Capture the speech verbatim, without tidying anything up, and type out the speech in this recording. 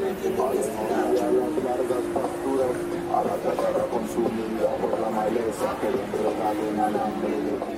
a las largas pasturas, a la tierra consumida por la maleza que le entregaron al hambre de